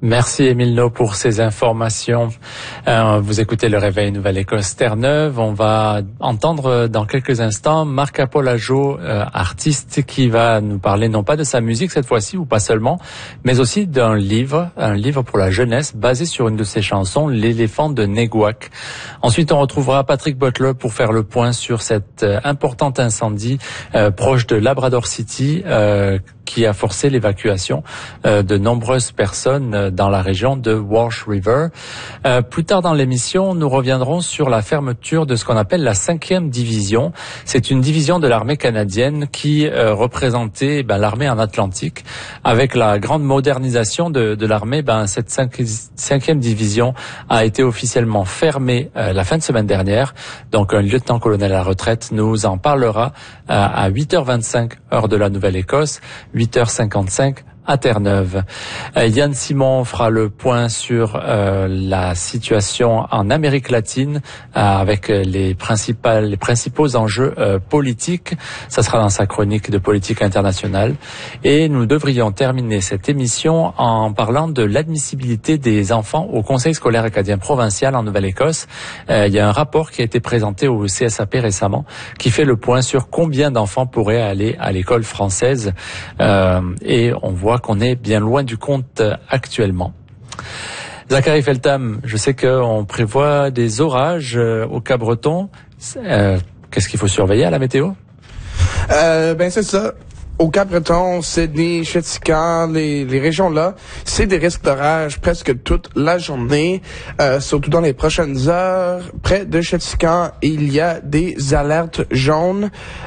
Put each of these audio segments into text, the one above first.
Merci Émile No pour ces informations. Vous écoutez le Réveil Nouvelle-Écosse Terre-Neuve. On va entendre dans quelques instants Marc Apolajo, artiste, qui va nous parler non pas de sa musique cette fois-ci, ou pas seulement, mais aussi d'un livre, un livre pour la jeunesse basé sur une de ses chansons, L'éléphant de Neguac. Ensuite, on retrouvera Patrick Butler pour faire le point sur cet important incendie proche de Labrador City qui a forcé l'évacuation de nombreuses personnes dans la région de Walsh River. Plus tard dans l'émission, nous reviendrons sur la fermeture de ce qu'on appelle la 5e division. C'est une division de l'armée canadienne qui représentait l'armée en Atlantique. Avec la grande modernisation de l'armée, cette 5e division a été officiellement fermée la fin de semaine dernière. Donc un lieutenant-colonel à la retraite nous en parlera à 8h25 heure de la Nouvelle-Écosse, 8h55 à Terre-Neuve. Yann Simon fera le point sur la situation en Amérique latine avec les principaux enjeux politiques. Ça sera dans sa chronique de politique internationale. Et nous devrions terminer cette émission en parlant de l'admissibilité des enfants au Conseil scolaire acadien provincial en Nouvelle-Écosse. Il y a un rapport qui a été présenté au CSAP récemment qui fait le point sur combien d'enfants pourraient aller à l'école française. Et on voit qu'on est bien loin du compte actuellement. Zachary Feltham, je sais qu'on prévoit des orages au Cap-Breton. Qu'est-ce qu'il faut surveiller à la météo? C'est ça. Au Cap-Breton, Sydney, Chéticam, les régions-là, c'est des risques d'orage presque toute la journée, surtout dans les prochaines heures. Près de Chéticam, il y a des alertes jaunes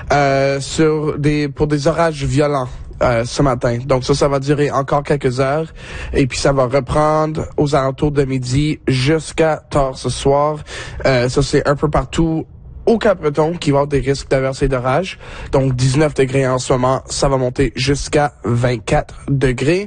pour des orages violents. Ce matin. Donc ça va durer encore quelques heures et puis ça va reprendre aux alentours de midi jusqu'à tard ce soir. Ça c'est un peu partout au Cap-Breton qui va avoir des risques d'averses et d'orage. Donc 19 degrés en ce moment, ça va monter jusqu'à 24 degrés.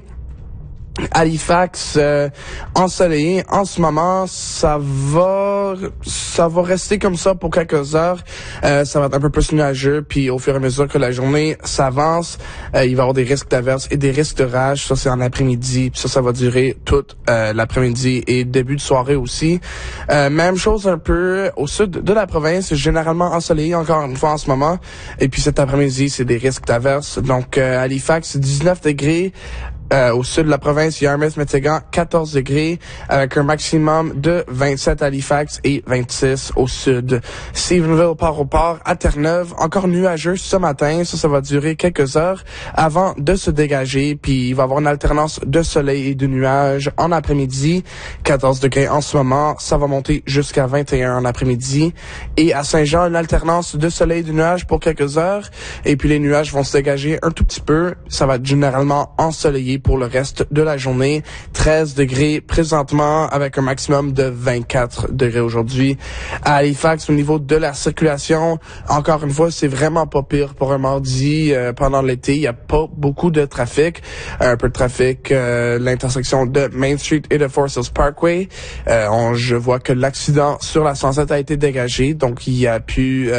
Halifax, ensoleillé. En ce moment, ça va rester comme ça pour quelques heures. Ça va être un peu plus nuageux, puis au fur et à mesure que la journée s'avance, il va y avoir des risques d'averses et des risques d'orage. Ça, c'est en après-midi, puis ça va durer toute l'après-midi et début de soirée aussi. Même chose un peu au sud de la province, généralement ensoleillé encore une fois en ce moment. Et puis cet après-midi, c'est des risques d'averses. Donc, Halifax, 19 degrés. Au sud de la province, Yarmouth-Métégan, 14 degrés, avec un maximum de 27 à Halifax et 26 au sud. Stephenville, Port-au-Port, à Terre-Neuve, encore nuageux ce matin. Ça va durer quelques heures avant de se dégager. Puis il va y avoir une alternance de soleil et de nuages en après-midi. 14 degrés en ce moment. Ça va monter jusqu'à 21 en après-midi. Et à Saint-Jean, une alternance de soleil et de nuages pour quelques heures. Et puis les nuages vont se dégager un tout petit peu. Ça va être généralement ensoleillé pour le reste de la journée. 13 degrés présentement avec un maximum de 24 degrés aujourd'hui. À Halifax, au niveau de la circulation, encore une fois, c'est vraiment pas pire pour un mardi pendant l'été. Il n'y a pas beaucoup de trafic. Un peu de trafic, l'intersection de Main Street et de Forest Hills Parkway. Je vois que l'accident sur la 107 a été dégagé, donc il y a pas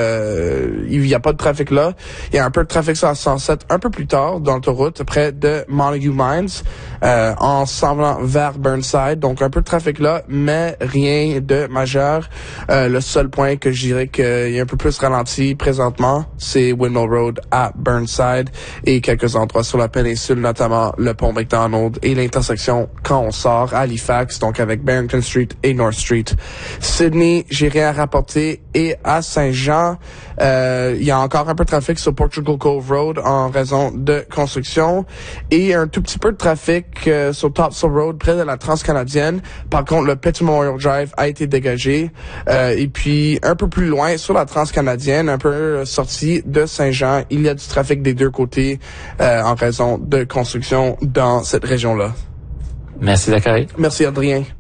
de trafic là. Il y a un peu de trafic sur la 107 un peu plus tard dans l'autoroute près de Montague Mines, en s'en venant vers Burnside. Donc un peu de trafic là, mais rien de majeur. Le seul point que je dirais qu'il y a un peu plus ralenti présentement, c'est Windmill Road à Burnside et quelques endroits sur la péninsule, notamment le pont McDonald et l'intersection quand on sort à Halifax, donc avec Barrington Street et North Street. Sydney, j'ai rien à rapporter, et à Saint-Jean, il y a encore un peu de trafic sur Portugal Cove Road en raison de construction et un tout petit peu de trafic sur Topsail Road près de la Transcanadienne. Par contre, le Petit Memorial Drive a été dégagé. Et puis, un peu plus loin sur la Transcanadienne, un peu sorti de Saint-Jean, il y a du trafic des deux côtés en raison de construction dans cette région-là. Merci Zachary. Merci Adrien.